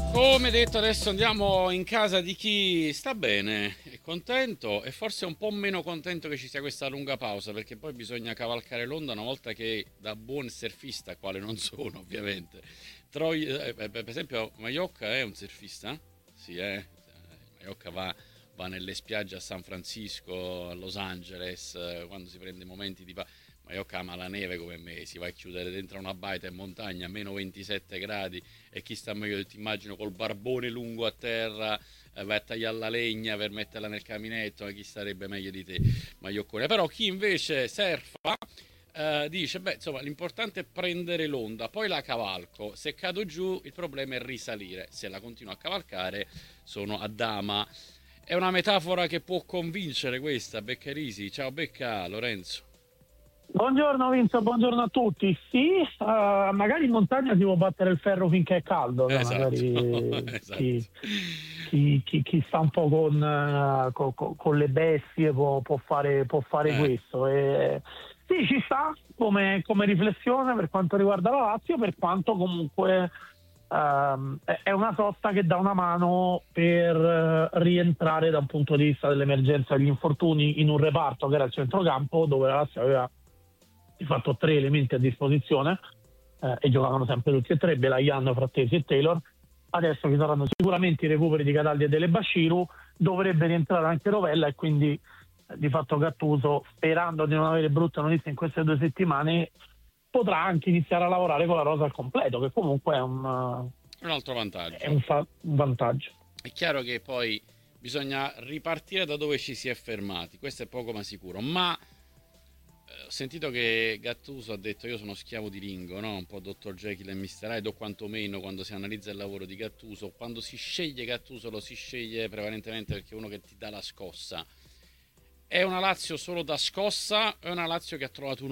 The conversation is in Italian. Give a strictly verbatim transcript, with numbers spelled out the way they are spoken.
Come detto, adesso andiamo in casa di chi sta bene, è contento e forse un po' meno contento che ci sia questa lunga pausa, perché poi bisogna cavalcare l'onda una volta che, da buon surfista, quale non sono ovviamente. Troi- eh, eh, per esempio, Maiocca è un surfista? Sì, eh. Maiocca va, va nelle spiagge a San Francisco, a Los Angeles, eh, quando si prende momenti di... pa- Maiocca ama la neve come me, si va a chiudere dentro una baita in montagna a meno ventisette gradi e chi sta meglio ti immagino col barbone lungo a terra, eh, vai a tagliare la legna per metterla nel caminetto, ma chi starebbe meglio di te, Maglioccone. Però chi invece surfa eh, dice, beh, insomma, l'importante è prendere l'onda, poi la cavalco, se cado giù il problema è risalire, se la continuo a cavalcare sono a dama. È una metafora che può convincere questa, Beccarisi. Ciao Becca, Lorenzo. Buongiorno Vinzo, buongiorno a tutti. Sì, eh, magari in montagna si può battere il ferro finché è caldo, sai, Esatto, magari chi, esatto. chi- chi- chi sta un po' con, eh, co- co- con le bestie può, può fare, può fare Eh, questo. E, sì, ci sta come, come riflessione per quanto riguarda la Lazio, per quanto comunque ehm, è è una sosta che dà una mano per eh, rientrare da un punto di vista dell'emergenza degli infortuni in un reparto che era il centrocampo, dove la Lazio aveva di fatto tre elementi a disposizione eh, e giocavano sempre tutti e tre, Belajan, Frattesi e Taylor. Adesso ci saranno sicuramente i recuperi di Cataldi e delle Basciru, dovrebbe rientrare anche Rovella e quindi eh, di fatto Gattuso, sperando di non avere brutte notizie in queste due settimane, potrà anche iniziare a lavorare con la rosa al completo, che comunque è un, un altro eh, è vantaggio. un, fa- un vantaggio. È chiaro che poi bisogna ripartire da dove ci si è fermati, questo è poco ma sicuro, ma eh, ho sentito che Gattuso ha detto io sono schiavo di Ringo, no? Un po' dottor Jekyll e mister Hyde, o quantomeno quando si analizza il lavoro di Gattuso, quando si sceglie Gattuso lo si sceglie prevalentemente perché è uno che ti dà la scossa. È una Lazio solo da scossa, è una Lazio che ha trovato un